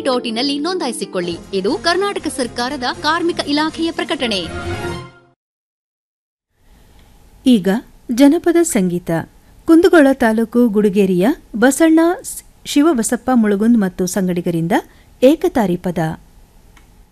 gov.in ನೋಂದಾಯಿಸಿಕೊಳ್ಳಿ. ಇದು ಕರ್ನಾಟಕ ಸರ್ಕಾರದ ಕಾರ್ಮಿಕ ಇಲಾಖೆಯ ಪ್ರಕಟಣೆ. ಈಗ ಜನಪದ ಸಂಗೀತ. ಕುಂದಗೋಳ ತಾಲೂಕು ಗುಡುಗೇರಿಯ ಬಸಣ್ಣ ಶಿವಬಸಪ್ಪ ಮುಳುಗುಂದ್ ಮತ್ತು ಸಂಗಡಿಗರಿಂದ ಏಕತಾರಿ ಪದ.